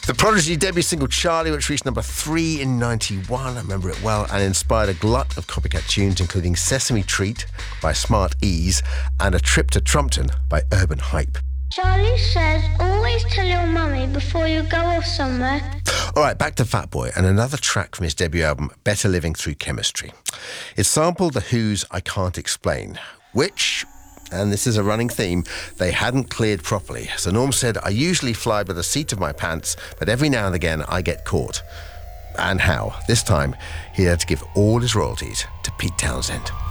The Prodigy debut single Charlie, which reached number 3 in 91, I remember it well, and inspired a glut of copycat tunes, including Sesame Treat by Smart Ease and A Trip to Trumpton by Urban Hype. Charlie says, always tell your mummy before you go off somewhere. All right, back to Fatboy and another track from his debut album, Better Living Through Chemistry. It sampled The Who's I Can't Explain, which, and this is a running theme, they hadn't cleared properly. So Norm said, I usually fly by the seat of my pants, but every now and again I get caught. And how? This time, he had to give all his royalties to Pete Townsend.